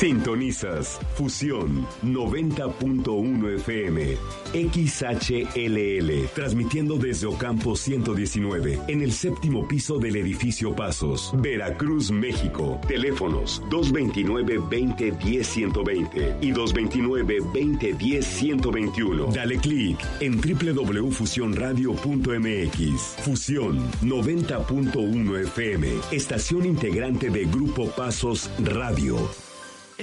Sintonizas Fusión 90.1 FM, XHLL, transmitiendo desde Ocampo 119, en el séptimo piso del edificio Pasos, Veracruz, México. Teléfonos 229-2010-120 y 229-2010-121. Dale clic en www.fusionradio.mx. Fusión 90.1 FM, estación integrante de Grupo Pasos Radio.